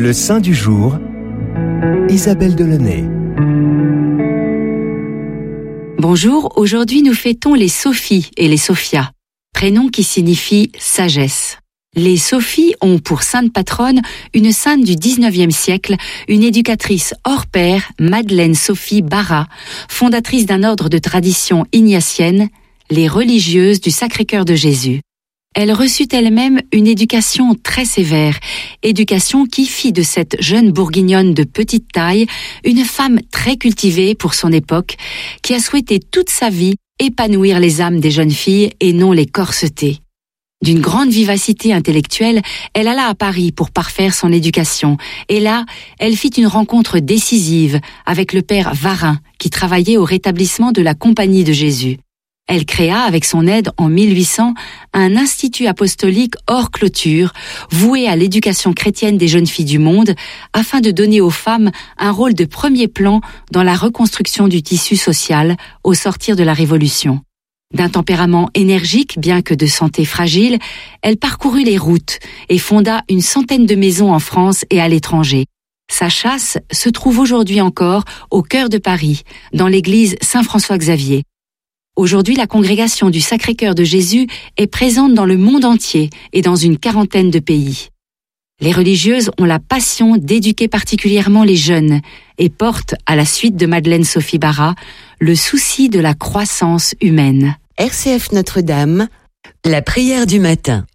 Le saint du jour, Isabelle Delaunay. Bonjour, aujourd'hui nous fêtons les Sophies et les Sophias, prénoms qui signifient sagesse. Les Sophies ont pour sainte patronne une sainte du 19e siècle, une éducatrice hors pair, Madeleine Sophie Bara, fondatrice d'un ordre de tradition ignatienne, les religieuses du Sacré-Cœur de Jésus. Elle reçut elle-même une éducation très sévère, éducation qui fit de cette jeune bourguignonne de petite taille une femme très cultivée pour son époque, qui a souhaité toute sa vie épanouir les âmes des jeunes filles et non les corseter. D'une grande vivacité intellectuelle, elle alla à Paris pour parfaire son éducation, et là, elle fit une rencontre décisive avec le père Varin, qui travaillait au rétablissement de la Compagnie de Jésus. Elle créa, avec son aide en 1800, un institut apostolique hors clôture, voué à l'éducation chrétienne des jeunes filles du monde, afin de donner aux femmes un rôle de premier plan dans la reconstruction du tissu social au sortir de la Révolution. D'un tempérament énergique, bien que de santé fragile, elle parcourut les routes et fonda une centaine de maisons en France et à l'étranger. Sa châsse se trouve aujourd'hui encore au cœur de Paris, dans l'église Saint-François-Xavier. Aujourd'hui, la congrégation du Sacré-Cœur de Jésus est présente dans le monde entier et dans une quarantaine de pays. Les religieuses ont la passion d'éduquer particulièrement les jeunes et portent, à la suite de Madeleine Sophie Bara, le souci de la croissance humaine. RCF Notre-Dame, la prière du matin.